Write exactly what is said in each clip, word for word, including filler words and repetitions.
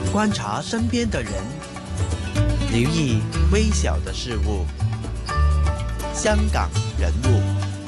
觀察身邊的人，留意微小的事物。香港人物。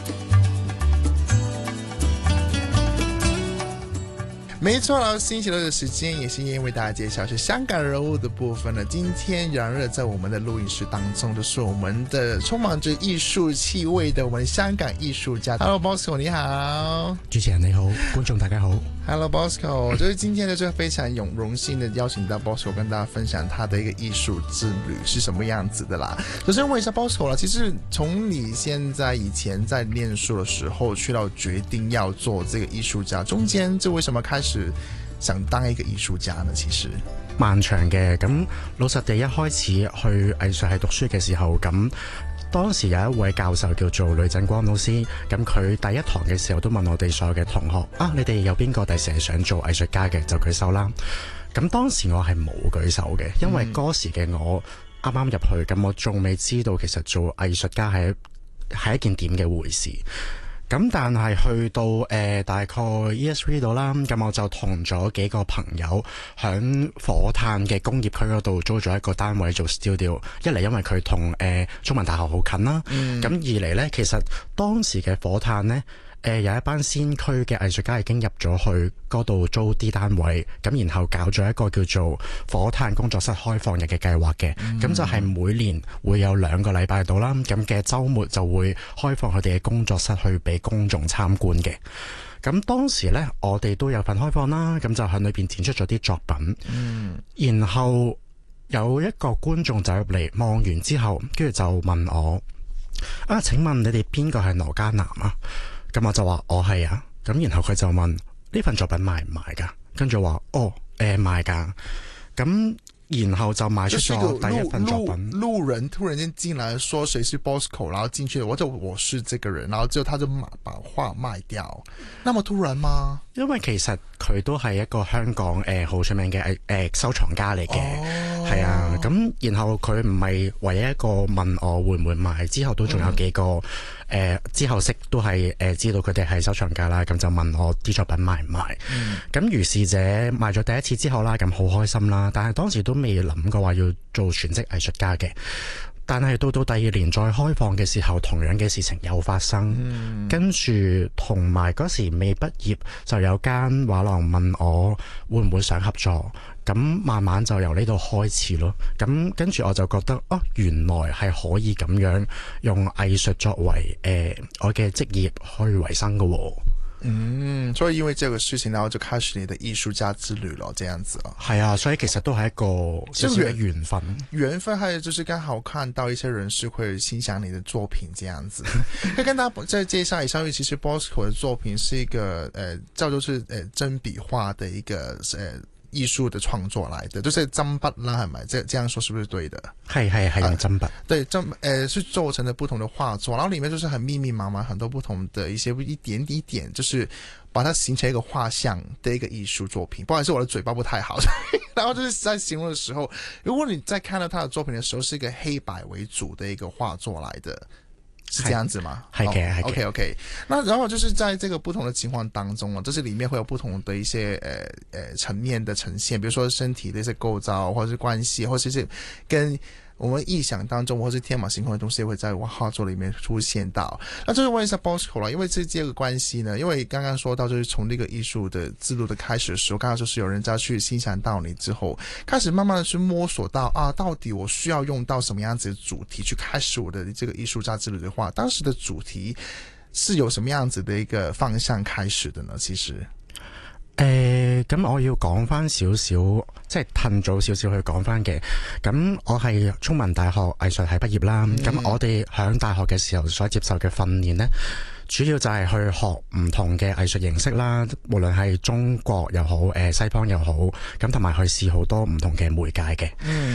没错了，星期六的时间也是因为大家介绍是香港人物的部分呢。今天冉热在我们的录音室当中，就是我们的充滿着藝術氣味的我們香港藝術家。Hello Bosco 你好。 主持人你好，觀眾大家好。 Hello Bosco， 就是今天呢就非常榮榮幸的邀請到 Bosco 跟大家分享他的一個藝術之旅是什麼樣子的啦。首先問一下 Bosco 啦，其實從你現在以前在念書的時候去到決定要做這個藝術家，中間就為什麼開始想當一個藝術家呢？其實漫長嘅，咁老實地一開始去藝術系讀書嘅時候，咁當時有一位教授叫做呂振光老師，咁佢第一堂嘅時候都問我哋所有嘅同學啊，你哋有邊個第時係想做藝術家嘅就舉手啦。咁當時我係冇舉手嘅，因為嗰時嘅我啱啱入去，咁我仲未知道其實做藝術家係係一件點嘅回事。咁但係去到誒、呃、大概 E S three 度啦，咁我就同咗幾個朋友響火炭嘅工業區嗰度租咗一個單位做 studio。一嚟因為佢同誒中文大學好近啦，咁、嗯、二嚟呢，其實當時嘅火炭呢，誒、呃、有一班先驅嘅藝術家已經入咗去嗰度租啲單位，咁然後搞咗一個叫做火炭工作室開放日嘅計劃嘅，咁、嗯、就係每年會有兩個禮拜到啦，咁嘅週末就會開放佢哋嘅工作室去俾公眾參觀嘅。咁當時呢，我哋都有份開放啦，咁就喺裏邊展出咗啲作品，嗯、然後有一個觀眾走入嚟望完之後，跟住就問我啊，請問你哋邊個係羅嘉南啊？咁我就話我係啊，咁然後佢就問呢份作品賣唔賣噶？跟住話哦，誒賣噶，咁然後就賣出咗第一份作品。 路, 路, 路人突然間進來說誰是 Bosco， 然後進去，我就我是這個人，然後之後他就把畫賣掉，那麼突然嗎？ 因為其實佢都係一個香港誒好、呃、出名嘅誒、呃、收藏家嚟嘅，係、哦、啊，咁然後佢唔係唯一一個問我會唔會賣，之後都仲有幾個誒、嗯呃、之後識都係誒、呃、知道佢哋係收藏家啦，咁就問我啲作品賣唔賣，咁、嗯、如是者賣咗第一次之後啦，咁好開心啦，但係當時都未諗過話要做全職藝術家嘅。但係到到第二年再開放嘅時候，同樣嘅事情又發生，嗯、跟住同埋嗰時未畢業就有間畫廊問我會唔會想合作，咁慢慢就由呢度開始咯。咁跟住我就覺得啊，原來係可以咁樣用藝術作為誒、呃、我嘅職業去維生㗎喎。 嗯，所以因為這個事情，然後就開始你的藝術家之旅咯，這樣子啊。 係啊，所以其實都係一個少少嘅緣分。 緣分，還有就是剛好看到一些人士會欣賞你的作品，這樣子。可以跟大家再介紹一下，因為其實 Bosco 的作品是一個呃叫做是呃真筆畫的一個呃藝術的創作來的，就是真筆啦，係咪？這這樣說是不是對的？ 係係係用真筆、呃，對真呃是做成了不同的畫作，然後裏面就是很密密麻麻很多不同的一些一點一點，就是把它形成一個畫像的一個藝術作品。不好意思，我的嘴巴不太好，然後就是在形容的時候，如果你在看到他的作品的時候，是一個黑白為主的一個畫作來的。是這樣子嗎？ 係嘅，係嘅。 OK OK，那然後就是在這個不同的情況當中啊，就是裏面會有不同的一些呃呃層面的呈現，比如說身體的一些構造，或者是關係，或者是跟我們臆想當中，或是天馬行空的東西會在畫作裏面出現到。那就是問一下 Bosco 啦，因為這這個關係呢，因為剛剛說到就是從這個藝術的之路的開始的時候，剛剛就是有人家去欣賞到你之後，開始慢慢的去摸索到啊，到底我需要用到什麼樣子的主題去開始我的這個藝術家之旅的話，當時的主題是有什麼樣子的一個方向開始的呢？其實。 誒、呃，咁我要講翻少少，即係褪早少少去講翻嘅。咁我係中文大學藝術系畢業啦。咁、嗯、我哋響大學嘅時候所接受嘅訓練呢，主要就係去學唔同嘅藝術形式啦，無論係中國又好，誒西方又好，咁同埋去試好多唔同嘅媒介嘅。嗯。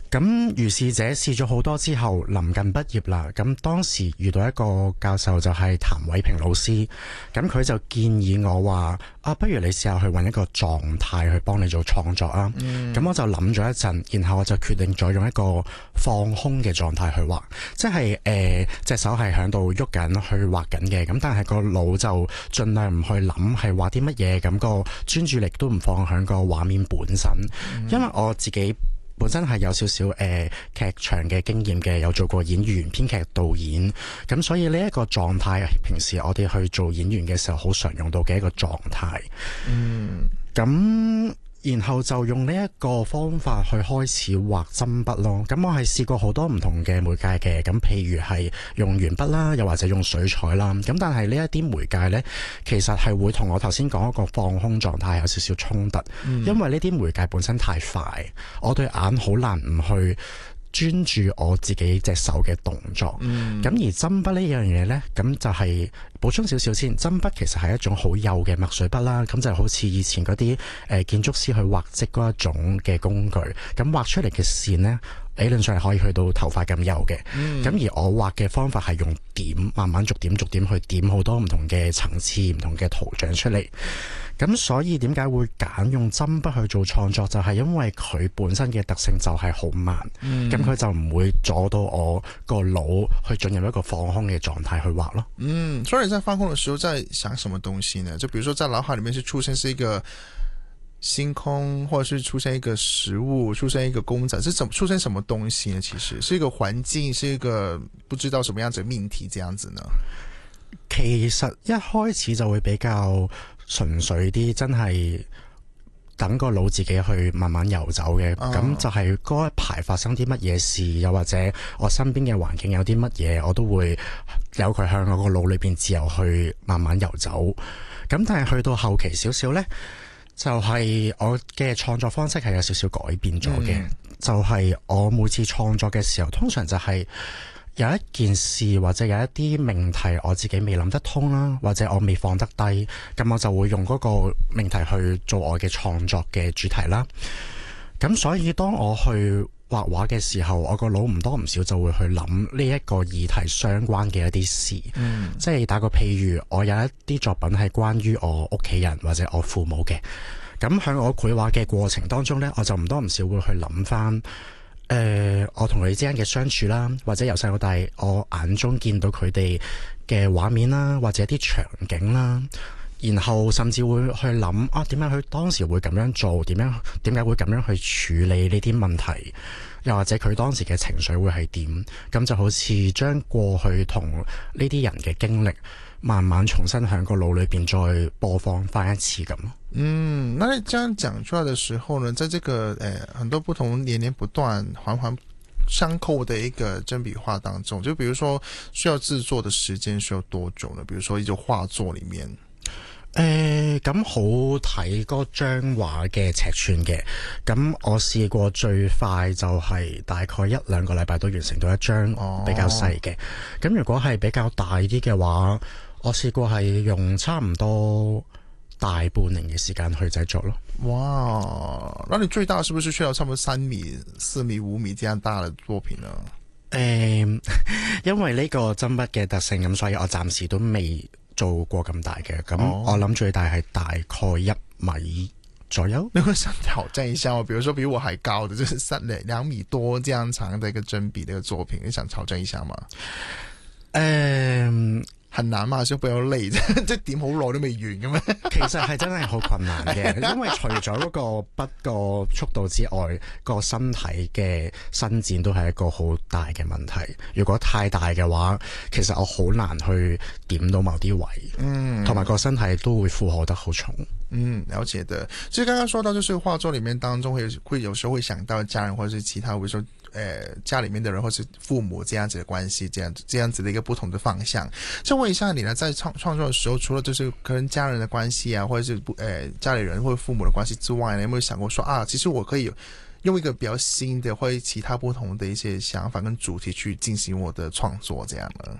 咁如是者試咗好多之後，臨近畢業啦。咁當時遇到一個教授就係譚偉平老師，咁佢就建議我話：啊，不如你試下去揾一個狀態去幫你做創作啊。咁、嗯、我就諗咗一陣，然後我就決定咗用一個放空嘅狀態去畫，即係誒隻手係喺度喐緊去畫緊嘅，咁但係個腦就盡量唔去諗係畫啲乜嘢，咁、個專注力都唔放喺個畫面本身，嗯、因為我自己本身係有少少誒劇場嘅經驗嘅，有做過演員、編劇、導演，咁所以呢一個狀態，平時我哋去做演員嘅時候好常用到嘅一個狀態。嗯，咁然後就用呢一個方法去開始畫針筆咯。咁我係試過好多唔同嘅媒介嘅，咁譬如係用鉛筆啦，又或者用水彩啦。咁但係呢一啲媒介呢，其實係會同我頭先講一個放空狀態有少少衝突，嗯、因為呢啲媒介本身太快，我對眼好難唔去專注我自己隻手嘅動作。咁、嗯、而針筆呢樣嘢呢，咁就係補充少少先。針筆其實係一種好幼嘅墨水筆啦，咁就好似以前嗰啲誒建築師去畫則嗰一種嘅工具。咁畫出嚟嘅線呢，理論上係可以去到頭髮咁幼嘅。咁、嗯、而我畫嘅方法係用點，慢慢逐點逐點去點好多唔同嘅層次、唔同嘅圖像出嚟。咁所以點解會揀用針筆去做創作，就係因為佢本身嘅特性就係好慢，咁佢、嗯、就唔會阻到我個腦去進入一個放空嘅狀態去畫咯。 嗯，所以你在放空的時候在想什麼東西呢？就比如說在腦海裡面是出現是一個星空，或者是出現一個食物，出現一個公仔，是怎麼出現什麼東西呢？其實是一個環境，是一個不知道什麼樣子的命題這樣子呢？ 其實一開始就會比較純粹啲，真係等個腦自己去慢慢游走嘅。咁、oh. 就係嗰一排發生啲乜嘢事，又或者我身邊嘅環境有啲乜嘢，我都會由佢向我個腦裏邊自由去慢慢游走。咁但係去到後期少少呢，就係、是、我嘅創作方式係有少少改變咗嘅。Mm. 就係我每次創作嘅時候，通常就係有一件事或者有一啲命題我自己未諗得通啦，或者我未放得低，咁我就會用嗰個命題去做我嘅創作嘅主題啦。咁所以當我去畫畫嘅時候，我個腦唔多唔少就會去諗呢一個議題相關嘅一啲事。嗯，即係打個譬如，我有一啲作品係關於我屋企人或者我父母嘅，咁喺我繪畫嘅過程當中呢，我就唔多唔少會去諗翻誒、呃，我同佢之間嘅相處啦，或者由細到大我眼中見到佢哋嘅畫面啦，或者一啲場景啦，然後甚至會去諗啊，點解佢當時會咁樣做？點樣點解會咁樣去處理呢啲問題？又或者佢當時嘅情緒會係點？咁就好似將過去同呢啲人嘅經歷，慢慢重新喺個腦裏邊再播放翻一次咁。 嗯，那你這樣講出來的時候呢，在這個誒、呃、很多不同連連不斷環環相扣的一個針筆畫當中，就比如說需要製作的時間需要多久呢？比如說一個畫作裏面， 誒咁、呃、好睇嗰張畫嘅尺寸嘅，咁我試過最快就係大概一兩個禮拜都完成到一張比較細嘅，咁、哦、如果係比較大啲嘅話，我試過係用差唔多大半年嘅時間去製作咯。 哇！那你最大是不是需要差不多三米、四米、五米這樣大的作品呢？ 誒、嗯，因為呢個針筆嘅特性，咁所以我暫時都未做過咁大嘅。咁我諗最大係大概一米左右。 你會想挑戰一下我，比如說比我還高的，就是三兩米多這樣長的一個針筆的一個作品，你想挑戰一下嗎？誒、嗯。很難嘛，想比較累，即係點好耐都未完嘅咩？ 其實係真係好困難嘅，因為除咗嗰個筆個速度之外，個身體嘅伸展都係一個好大嘅問題。如果太大嘅話，其實我好難去點到某啲位，嗯，同埋個身體都會負荷得好重。 嗯，了解的。其實剛剛說到，就是畫作裡面當中會會有時候會想到家人或者是其他，比如說誒、呃、家裡面的人或是父母這樣子的關係，這樣這樣子的一個不同的方向。就問一下你呢，在創創作的時候，除了就是跟家人的關係啊，或者是誒、呃、家裡人或者父母的關係之外呢，有沒有想過說啊，其實我可以用一個比較新的或者其他不同的一些想法跟主題去進行我的創作，這樣呢？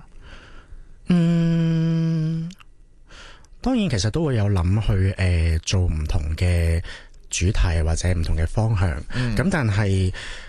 嗯。當然其實都會有諗去誒、呃、做唔同嘅主題或者唔同嘅方向，咁、嗯、但係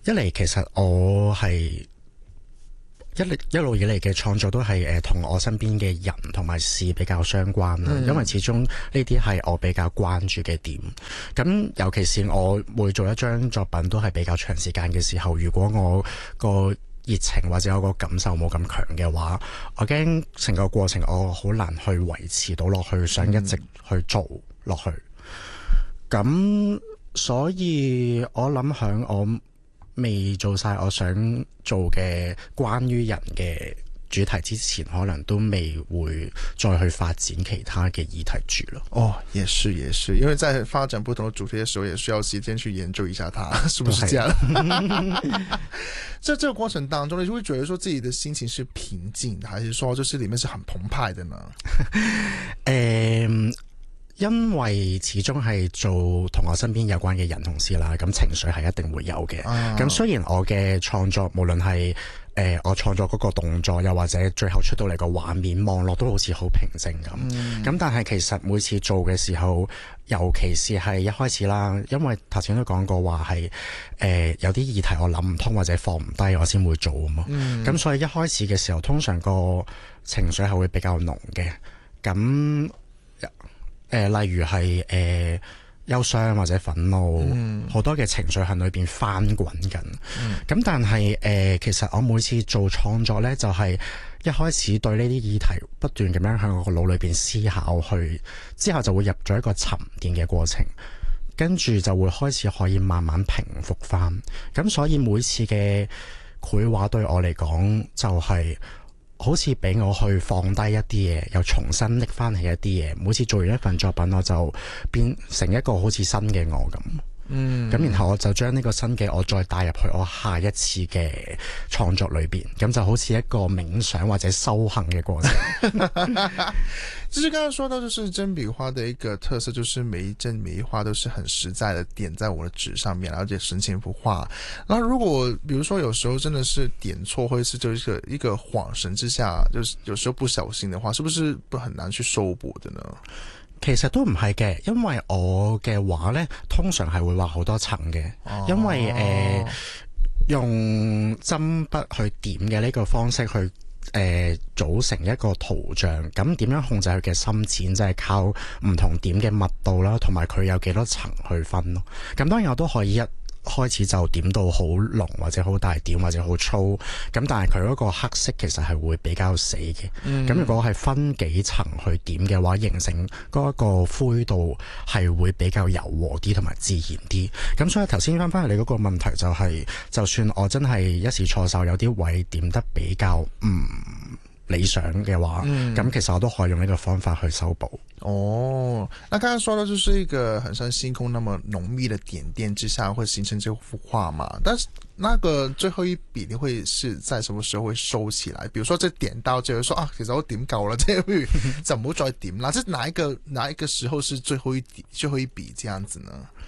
一嚟其實我係。一一路以嚟嘅創作都係誒同我身邊嘅人同埋事比較相關啦，嗯、因為始終呢啲係我比較關注嘅點。咁尤其是我每做一張作品都係比較長時間嘅時候，如果我個熱情或者我個感受冇咁強嘅話，我驚成個過程我好難去維持到落去，想一直去做落去。咁、嗯、所以我諗響我未做晒我想做嘅關於人嘅主題之前，可能都未會再去發展其他嘅議題住咯。 哦，也是也是，因為在發展不同的主題的時候，也需要時間去研究一下它，是不是這樣？在這個過程當中，你就會覺得說自己的心情是平靜的，還是說就是裏面是很澎湃的呢？ 誒、um,。因為始終係做同我身邊有關嘅人同事啦，咁情緒係一定會有嘅。咁、oh. 雖然我嘅創作無論係誒、呃、我創作嗰個動作，又或者最後出到嚟個畫面望落都好似好平靜咁。咁、mm. 但係其實每次做嘅時候，尤其是係一開始啦，因為頭先都講過話係誒有啲議題我諗唔通或者放唔低，我先會做啊嘛。咁、mm. 所以一開始嘅時候，通常個情緒係會比較濃嘅。咁誒、呃，例如係誒、呃、憂傷或者憤怒，好、嗯、多嘅情緒喺裏邊翻滾緊。咁、嗯、但係誒、呃，其實我每次做創作呢，就係、是、一開始對呢啲議題不斷咁樣喺我個腦裏邊思考去，之後就會入咗一個沉澱嘅過程，跟住就會開始可以慢慢平復翻。咁所以每次嘅繪畫對我嚟講就係、是。好似俾我去放低一啲嘢，又重新拎翻起一啲嘢。每次做完一份作品，我就變成一個好似新嘅我咁。嗯，咁然後我就將呢個新嘅我再帶入去我下一次嘅創作裏邊，咁就好似一個冥想或者修行嘅過程。 就是剛剛說到，就是真筆畫的一個特色，就是每一幀每一畫都是很實在的點在我的紙上面，而且神情不畫。然後如果比如說有時候真的是點錯，或者是就一個一個恍神之下，就是有時候不小心的話，是不是不很難去修補的呢？ 其實都唔係嘅，因為我嘅畫呢，通常係會畫好多層嘅，哦、因為誒、呃、用針筆去點嘅呢個方式去誒、呃、組成一個圖像，咁點樣控制佢嘅深淺，就係靠唔同點嘅密度啦，同埋佢有幾多層去分咯。咁當然我都可以一開始就點到好濃或者好大點或者好粗，咁但係佢嗰個黑色其實係會比較死嘅。咁、嗯、如果係分幾層去點嘅話，形成嗰一個灰度係會比較柔和啲同埋自然啲。咁所以頭先翻翻去你嗰個問題就係、是，就算我真係一時錯手有啲位點得比較唔理想嘅話，咁、嗯、其實我都可以用呢個方法去修補。 哦，那剛剛說到就是一個很像星空那麼濃密的點點之下會形成這幅畫嘛，但是那個最後一筆你會是在什麼時候會收起來？比如說這點到就會說啊，其實我點夠了，這不如就唔好再點啦。這哪一個哪一個時候是最後一筆最後一筆這樣子呢？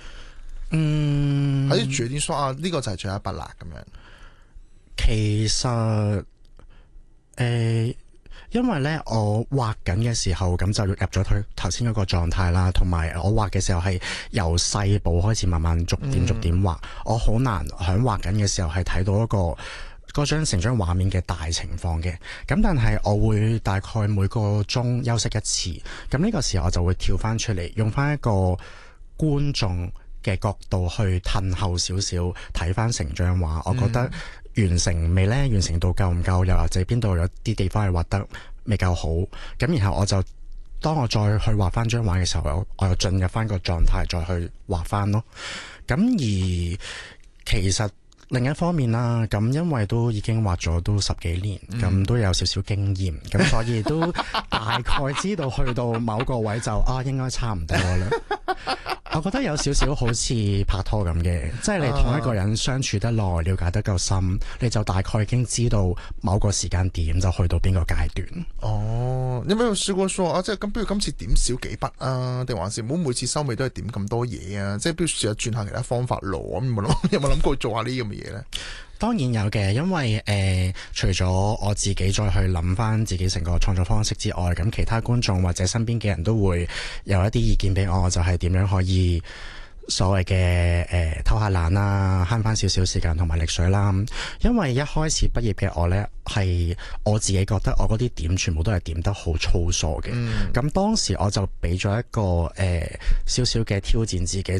嗯，還是決定說啊呢、這個就係最後一筆啦咁樣？ 其實誒。欸因為咧，我畫緊嘅時候，咁就入咗佢頭先嗰個狀態啦，同埋我畫嘅時候係由細部開始慢慢逐點逐點畫，嗯、我好難喺畫緊嘅時候係睇到一個嗰張成張畫面嘅大情況嘅。咁但係我會大概每個鐘休息一次，咁呢個時候我就會跳翻出嚟，用翻一個觀眾嘅角度去褪後少少睇翻成張畫，我覺得完成未呢？完成度夠唔夠？又或者邊度有啲地方係畫得未夠好？咁然後我就當我再去畫翻張畫嘅時候，我我又進入翻個狀態再去畫翻咯。咁而其實另一方面啦，咁因為都已經畫咗都十幾年，咁、嗯、都有少少經驗，咁所以都大概知道去到某個位就啊應該差唔多啦。我覺得有少少好似拍拖咁嘅，即係你同一個人相處得耐，了解得夠深，你就大概已經知道某個時間點就去到邊個階段。哦， 你有冇試過說啊？即係咁，不如今次點少幾筆啊？定還是唔好每次收尾都係點咁多嘢啊？即係不如試下轉下其他方法咯。咁有冇諗？有冇諗過做下呢啲咁嘅嘢咧？ 當然有嘅，因為誒、呃，除咗我自己再去諗翻自己成個創作方式之外，咁其他觀眾或者身邊嘅人都會有一啲意見俾我，就係、是、點樣可以所謂嘅誒偷下懶啦，慳翻少少時間同埋力水啦。因為一開始畢業嘅我呢，係我自己覺得我嗰啲點全部都係點得好粗疏嘅。咁、嗯、當時我就俾咗一個誒少少嘅挑戰自己，就